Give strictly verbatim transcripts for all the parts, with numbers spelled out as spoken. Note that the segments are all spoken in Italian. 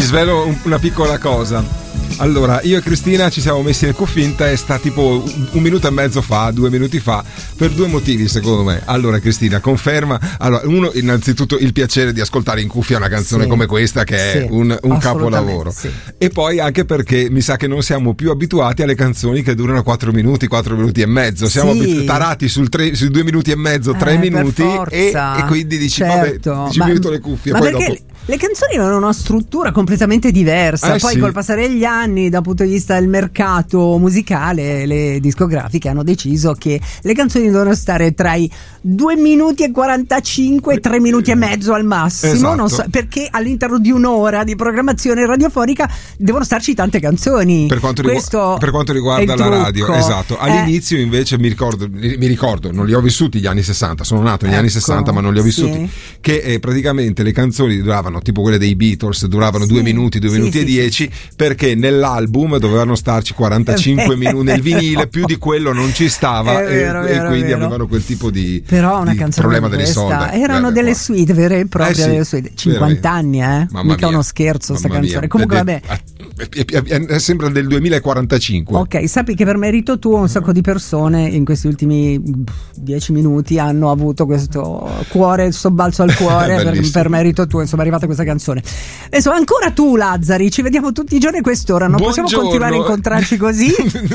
svelo un, una piccola cosa. Allora, io e Cristina ci siamo messi nel cuffie in testa tipo un, un minuto e mezzo fa, due minuti fa, per due motivi secondo me. Allora Cristina, conferma. Allora, uno, innanzitutto il piacere di ascoltare in cuffia una canzone sì, come questa che sì, è un, un capolavoro sì. E poi anche perché mi sa che non siamo più abituati alle canzoni che durano quattro minuti, quattro minuti e mezzo. Siamo sì. abitu- tarati sul tre, sui due minuti e mezzo, tre eh, minuti e, e quindi dici certo. vabbè, dici ma, minuto le cuffie. Ma poi perché dopo... le canzoni hanno una struttura completamente diversa, eh, poi sì. col passare degli anni, dal punto di vista del mercato musicale, le discografiche hanno deciso che le canzoni devono stare tra i due minuti e quarantacinque e tre minuti e mezzo al massimo, esatto. non so, perché all'interno di un'ora di programmazione radiofonica devono starci tante canzoni. Per quanto, rigu- per quanto riguarda la radio, esatto. All'inizio eh. invece mi ricordo, mi ricordo, non li ho vissuti gli anni sessanta, sono nato negli ecco, anni sessanta ma non li ho vissuti, sì. che eh, praticamente le canzoni duravano tipo quelle dei Beatles, duravano sì. due minuti, due sì, minuti sì, e dieci, sì. perché nell'album dovevano starci quarantacinque minuti, nel vinile più di quello non ci stava vero, e, vero, e quindi vero. avevano quel tipo di, però una di canzone problema delle questa, solde. erano Beh, delle qua. suite vere e proprie, eh sì, delle suite. cinquanta anni, eh? Mamma mica mia. uno scherzo sta Mamma canzone. Mia. Comunque Ed è, vabbè, sembra del duemilaquarantacinque. Ok, sappi che per merito tuo un sacco di persone in questi ultimi dieci minuti hanno avuto questo cuore, il sobbalzo al cuore per, per merito tuo, insomma è arrivata questa canzone. Adesso ancora tu Lazzari, ci vediamo tutti i giorni a quest'ora, non Buongiorno. possiamo continuare a incontrarci così.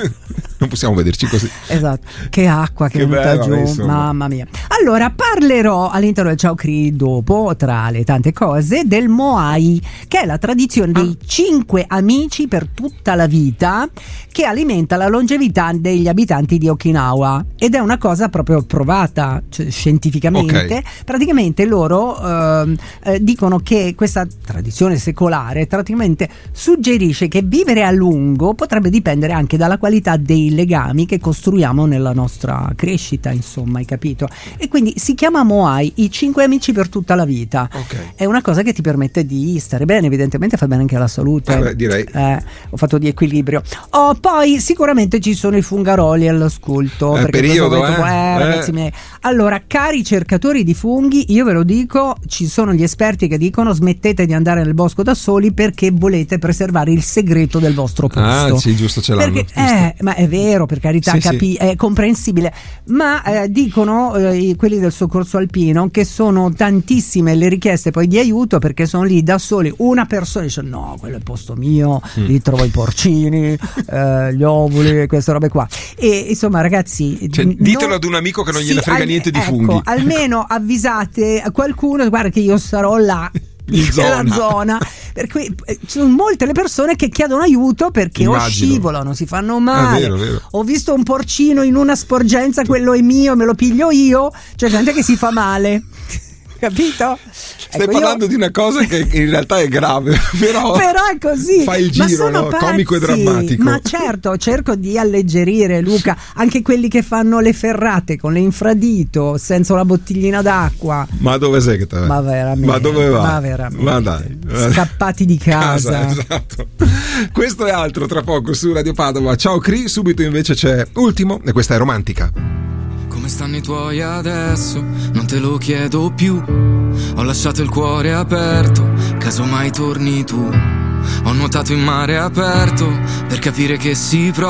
Non possiamo vederci così. Esatto, che acqua che, che è venuta bella, giù, mamma mia. Allora parlerò all'interno del Ciao Cri dopo, tra le tante cose, del Moai, che è la tradizione dei ah. cinque amici per tutta la vita, che alimenta la longevità degli abitanti di Okinawa, ed è una cosa proprio provata, cioè, scientificamente. Okay. Praticamente loro eh, eh, dicono che questa tradizione secolare praticamente suggerisce che vivere a lungo potrebbe dipendere anche dalla qualità dei legami che costruiamo nella nostra crescita, insomma, hai capito? E quindi si chiama Moai, i cinque amici per tutta la vita. Okay. È una cosa che ti permette di stare bene, evidentemente fa bene anche alla salute. Eh beh, direi. Eh, ho fatto di equilibrio. Oh, poi sicuramente ci sono i fungaroli all'ascolto. È perché periodo, momento, eh? eh, ragazzi eh. miei. Allora, cari cercatori di funghi, io ve lo dico, ci sono gli esperti che dicono smettete di andare nel bosco da soli perché volete preservare il segreto del vostro posto. Ah, sì, giusto, ce l'hanno. Perché, giusto. Eh, ma è vero, per carità, sì, capi- sì. è comprensibile, ma eh, dicono eh, quelli del soccorso alpino che sono tantissime le richieste poi di aiuto perché sono lì da soli, una persona dice no, quello è il posto mio, mm. lì trovo i porcini, eh, gli ovuli, queste robe qua, e insomma ragazzi, cioè, non... ditelo ad un amico che non gliene sì, frega al... niente di ecco, funghi, almeno avvisate qualcuno, guarda che io sarò là in zona. zona per cui eh, ci sono molte le persone che chiedono aiuto perché Immagino. o scivolano, si fanno male. È vero, vero. Ho visto un porcino in una sporgenza, quello è mio, me lo piglio io. C'è gente che si fa male, capito? Stai ecco, parlando io... di una cosa che in realtà è grave, però, però è così. Fai il giro, no? Comico e drammatico. Ma certo, cerco di alleggerire, Luca, anche quelli che fanno le ferrate con le infradito senza una bottiglina d'acqua. Ma dove sei che te? Ma veramente. Ma dove va? Ma veramente. Ma dai. Scappati di casa. casa esatto. Questo è altro tra poco su Radio Padova. Ciao Cri, subito invece c'è Ultimo e questa è Romantica. Come stanno i tuoi adesso? Non te lo chiedo più. Ho lasciato il cuore aperto, caso mai torni tu. Ho nuotato in mare aperto per capire che si prova.